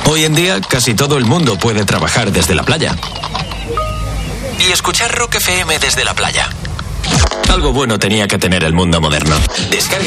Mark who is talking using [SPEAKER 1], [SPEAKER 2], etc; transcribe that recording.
[SPEAKER 1] Hoy en día casi todo el mundo puede trabajar desde la playa y escuchar Rock FM desde la playa. Algo bueno tenía que tener el mundo moderno. Descarga